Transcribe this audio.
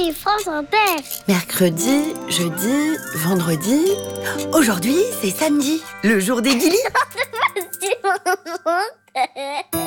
Mercredi, France Inter. Mercredi, jeudi, vendredi... Aujourd'hui, c'est samedi, le jour des Guilis. C'est mon